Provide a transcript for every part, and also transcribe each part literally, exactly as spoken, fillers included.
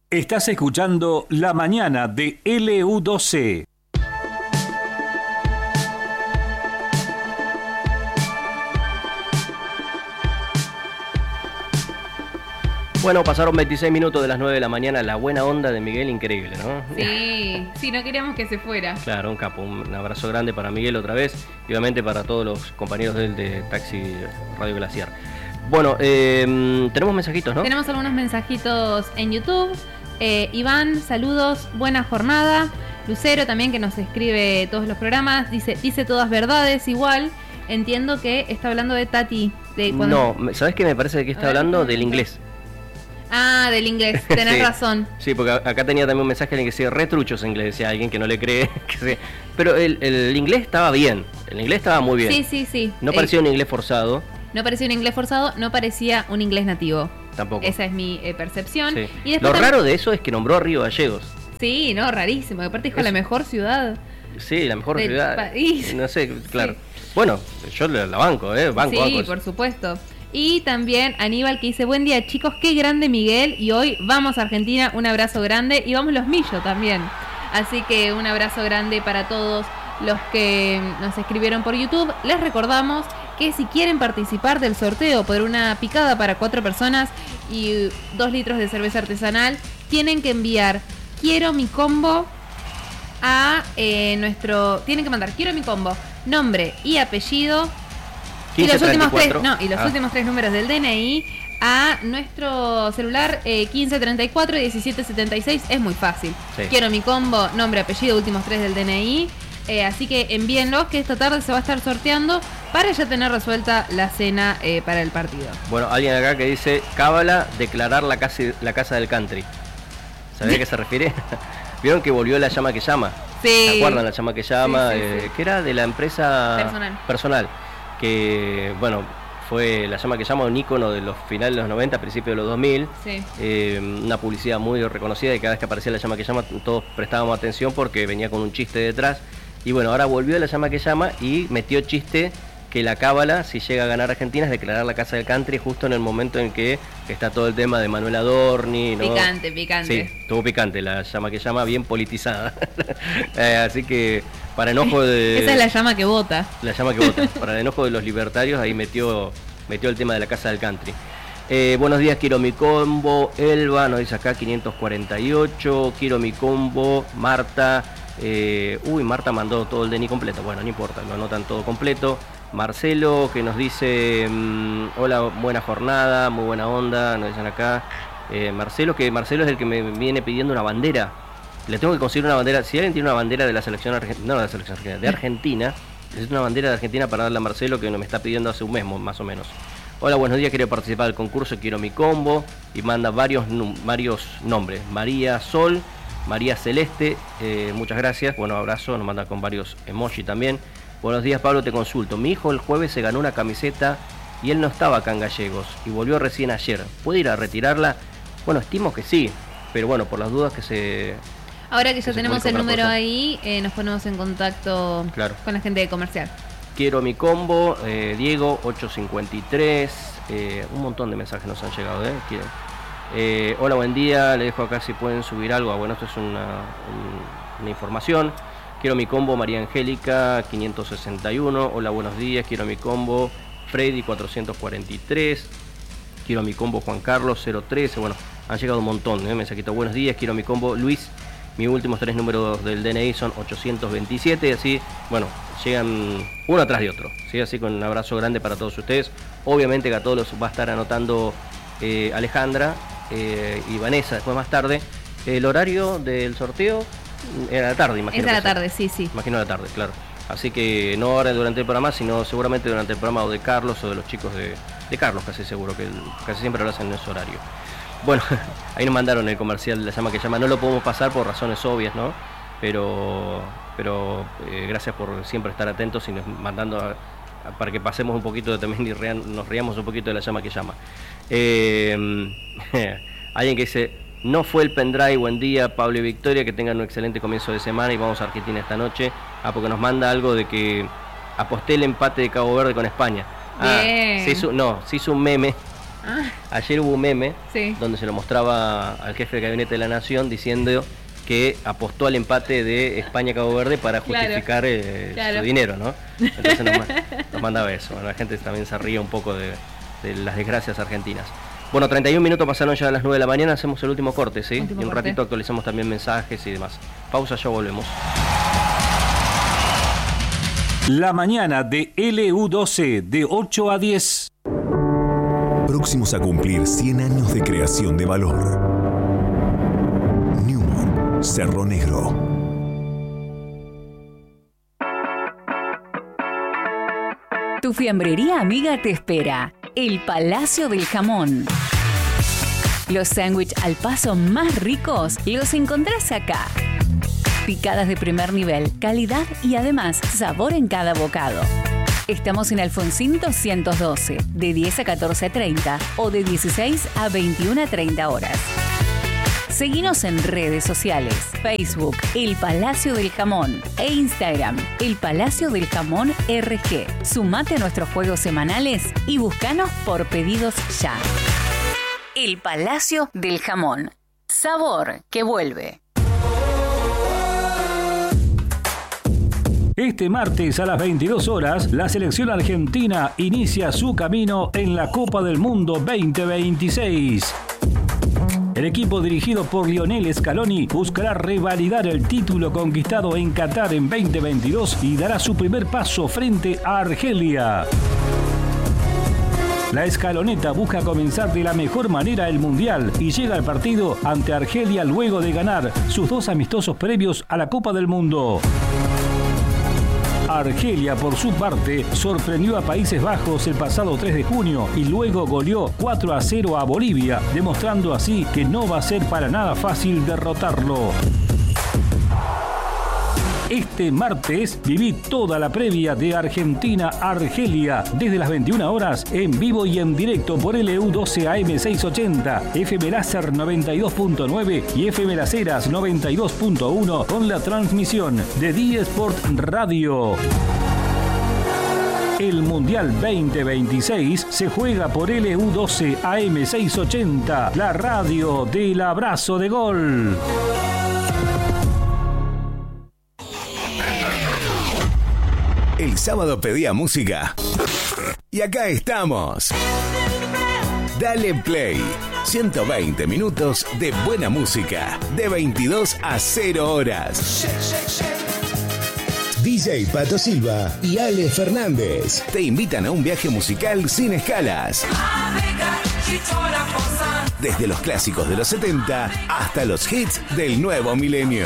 Estás escuchando La Mañana de L U dos C. Bueno, pasaron veintiséis minutos de las nueve de la mañana, la buena onda de Miguel, increíble, ¿no? Sí, sí, no queríamos que se fuera. Claro, un capo, un abrazo grande para Miguel otra vez y obviamente para todos los compañeros del de Taxi Radio Glaciar. Bueno, eh, tenemos mensajitos, ¿no? Tenemos algunos mensajitos en YouTube. Eh, Iván, saludos, buena jornada. Lucero también, que nos escribe todos los programas, dice, dice todas verdades igual. Entiendo que está hablando de Tati. De cuando... No, ¿sabes qué? Me parece que está hablando del inglés. Ah, del inglés, tenés sí, razón. Sí, porque acá tenía también un mensaje en el que decía retruchos en inglés, decía alguien que no le cree. Que se... Pero el, el inglés estaba bien, el inglés estaba muy bien. Sí, sí, sí. No parecía eh, un inglés forzado. No parecía un inglés forzado, no parecía un inglés nativo. Tampoco. Esa es mi eh, percepción. Sí. Y Lo también... raro de eso es que nombró a Río Gallegos. Sí, no, rarísimo. Aparte dijo es... la mejor ciudad. Sí, la mejor del ciudad. País. No sé, claro. Sí. Bueno, yo la banco, ¿eh? Banco, sí, banco. por supuesto. Y también Aníbal, que dice, buen día chicos, qué grande Miguel, y hoy vamos a Argentina, un abrazo grande, y vamos los Millo también. Así que un abrazo grande para todos los que nos escribieron por YouTube. Les recordamos que si quieren participar del sorteo por una picada para cuatro personas y dos litros de cerveza artesanal, tienen que enviar quiero mi combo a eh, nuestro... Tienen que mandar quiero mi combo, nombre y apellido. Y los últimos tres, no, y los ah. últimos tres números del D N I a nuestro celular eh, quince treinta y cuatro diecisiete setenta y seis. Es muy fácil. Sí. Quiero mi combo, nombre, apellido, últimos tres del D N I. Eh, así que envíenlos, que esta tarde se va a estar sorteando para ya tener resuelta la cena eh, para el partido. Bueno, alguien acá que dice cábala, declarar la casa, la casa del country. ¿Sabés a qué se refiere? ¿Vieron que volvió la llama que llama? Sí. ¿Se acuerdan la llama que llama? Sí, sí, eh, sí. Que era de la empresa personal. personal. Que, bueno, fue la llama que llama un ícono de los finales de los noventa, principios de los dos mil. Sí. Eh, una publicidad muy reconocida y cada vez que aparecía la llama que llama todos prestábamos atención porque venía con un chiste detrás. Y bueno, ahora volvió la llama que llama y metió chiste que la cábala, si llega a ganar Argentina, es declarar la casa del country justo en el momento en que está todo el tema de Manuel Adorni, ¿no? Picante, picante. Sí, estuvo picante, la llama que llama, bien politizada. eh, así que, para enojo de... Esa es la llama que vota. La llama que vota. Para el enojo de los libertarios, ahí metió, metió el tema de la casa del country. Eh, buenos días, quiero mi combo. Elba, nos dice acá quinientos cuarenta y ocho. Quiero mi combo. Marta. Eh, uy, Marta mandó todo el D N I completo. Bueno, no importa, lo anotan todo completo. Marcelo, que nos dice mmm, hola, buena jornada, muy buena onda, nos dicen acá. Eh, Marcelo, que Marcelo es el que me viene pidiendo una bandera. Le tengo que conseguir una bandera. Si alguien tiene una bandera de la selección argentina, no de la selección argentina, de Argentina, necesito una bandera de Argentina para darle a Marcelo, que me está pidiendo hace un mes más o menos. Hola, buenos días, quiero participar del concurso, quiero mi combo. Y manda varios, varios nombres. María Sol, María Celeste, eh, muchas gracias. Bueno, abrazo, nos manda con varios emoji también. Buenos días, Pablo, te consulto. Mi hijo el jueves se ganó una camiseta y él no estaba acá en Gallegos y volvió recién ayer. ¿Puede ir a retirarla? Bueno, estimo que sí, pero bueno, por las dudas que se... Ahora que ya que tenemos el número ahí, eh, nos ponemos en contacto claro. con la gente de comercial. Quiero mi combo, eh, Diego, ocho cincuenta y tres, eh, un montón de mensajes nos han llegado, ¿eh? eh hola, buen día, le dejo acá si pueden subir algo. Ah, bueno, esto es una, un, una información. Quiero mi combo, María Angélica, quinientos sesenta y uno. Hola, buenos días, quiero mi combo, Freddy, cuatrocientos cuarenta y tres. Quiero mi combo, Juan Carlos, cero trece. Bueno, han llegado un montón, ¿eh? Mensajito, buenos días, quiero mi combo, Luis. Mis últimos tres números del D N I son ochocientos veintisiete, así, bueno, llegan uno atrás de otro, ¿sí? Así con un abrazo grande para todos ustedes. Obviamente que a todos los va a estar anotando eh, Alejandra eh, y Vanessa después más tarde. El horario del sorteo era la tarde, imagino. Es a la tarde, sí, sí. Imagino a la tarde, claro. Así que no ahora durante el programa, sino seguramente durante el programa o de Carlos o de los chicos de, de Carlos, casi seguro, que el, casi siempre lo hacen en ese horario. Bueno, ahí nos mandaron el comercial de la llama que llama, no lo podemos pasar por razones obvias, ¿no? Pero, pero eh, gracias por siempre estar atentos y nos mandando a, a, para que pasemos un poquito de, también y rean, nos riamos un poquito de la llama que llama. Eh, alguien que dice, no fue el pendrive, buen día Pablo y Victoria, que tengan un excelente comienzo de semana y vamos a Argentina esta noche. Ah, porque nos manda algo de que aposté el empate de Cabo Verde con España. Ah, se hizo, no, se hizo un meme. Ah. Ayer hubo un meme Sí. donde se lo mostraba al jefe de gabinete de la Nación diciendo que apostó al empate de España-Cabo Verde para justificar Claro. eh, Claro. su dinero, ¿no? Entonces nos, ma- nos mandaba eso. Bueno, la gente también se ríe un poco de, de las desgracias argentinas. Bueno, treinta y un minutos pasaron ya a las nueve de la mañana, hacemos el último corte, ¿sí? Último y un corte. ratito actualizamos también mensajes y demás. Pausa, ya volvemos. La mañana de L U doce de ocho a diez. Próximos a cumplir cien años de creación de valor. Newman, Cerro Negro. Tu fiambrería amiga te espera. El Palacio del Jamón. Los sándwiches al paso más ricos los encontrás acá. Picadas de primer nivel, calidad y además sabor en cada bocado. Estamos en Alfonsín doscientos doce, de diez a catorce treinta o de dieciséis a veintiuna treinta horas. Seguinos en redes sociales, Facebook, El Palacio del Jamón e Instagram, El Palacio del Jamón R G. Sumate a nuestros juegos semanales y búscanos por pedidos ya. El Palacio del Jamón. Sabor que vuelve. Este martes a las veintidós horas, la selección argentina inicia su camino en la Copa del Mundo veinte veintiséis. El equipo dirigido por Lionel Scaloni buscará revalidar el título conquistado en Qatar en veinte veintidós y dará su primer paso frente a Argelia. La escaloneta busca comenzar de la mejor manera el Mundial y llega al partido ante Argelia luego de ganar sus dos amistosos previos a la Copa del Mundo. Argelia, por su parte, sorprendió a Países Bajos el pasado tres de junio y luego goleó cuatro a cero a Bolivia, demostrando así que no va a ser para nada fácil derrotarlo. Este martes viví toda la previa de Argentina-Argelia desde las veintiuna horas en vivo y en directo por L U doce A M seiscientos ochenta, F M Láser noventa y dos punto nueve y F M Las Heras noventa y dos punto uno con la transmisión de D Sport Radio. El Mundial veinte veintiséis se juega por L U doce A M seiscientos ochenta, la radio del abrazo de gol. El sábado pedía música. Y acá estamos. Dale Play. ciento veinte minutos de buena música. De veintidós a cero horas. D J Pato Silva y Ale Fernández Te invitan a un viaje musical sin escalas. Desde los clásicos de los setenta hasta los hits del nuevo milenio.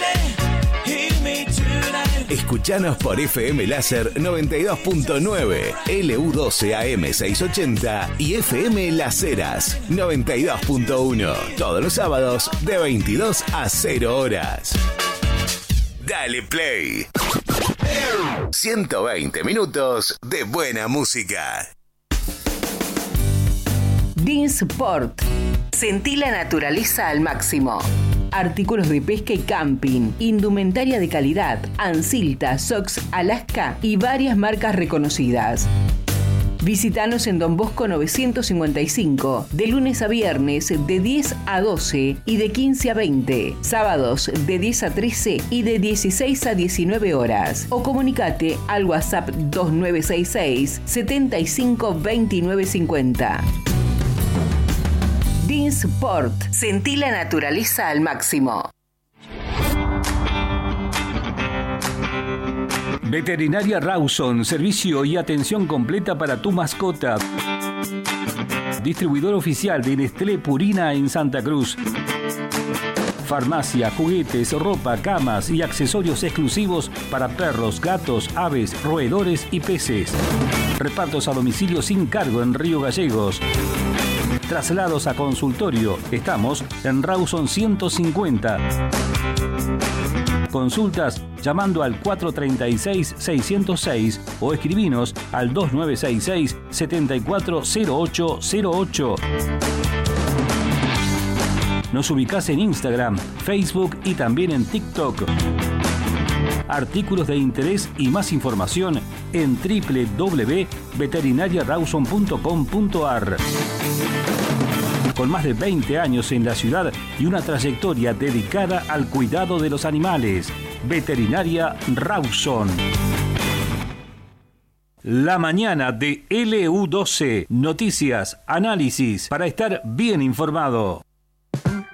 Escuchanos por F M Láser noventa y dos punto nueve, L U doce A M seiscientos ochenta y F M Las Heras noventa y dos punto uno. Todos los sábados de veintidós a cero horas. Dale Play. ciento veinte minutos de buena música. Dinsport. Sentí la naturaleza al máximo. Artículos de pesca y camping, indumentaria de calidad, Ansilta, Sox, Alaska y varias marcas reconocidas. Visítanos en Don Bosco novecientos cincuenta y cinco, de lunes a viernes de diez a doce y de quince a veinte, sábados de diez a trece y de dieciséis a diecinueve horas. O comunicate al WhatsApp dos nueve seis seis, setenta y cinco veintinueve cincuenta. Dinsport. Sentí la naturaleza al máximo. Veterinaria Rawson, servicio y atención completa para tu mascota. Distribuidor oficial de Nestlé Purina en Santa Cruz. Farmacia, juguetes, ropa, camas y accesorios exclusivos para perros, gatos, aves, roedores y peces. Repartos a domicilio sin cargo en Río Gallegos. Traslados a consultorio. Estamos en Rawson ciento cincuenta. Consultas llamando al cuatro tres seis, seis cero seis o escribinos al dos nueve seis seis, siete cuatro cero ocho cero ocho. Nos ubicás en Instagram, Facebook y también en TikTok. artículos de interés y más información en doble u doble u doble u punto veterinaria rawson punto com punto a r. Con más de veinte años en la ciudad y una trayectoria dedicada al cuidado de los animales. Veterinaria Rawson. La mañana de L U doce. Noticias, análisis para estar bien informado.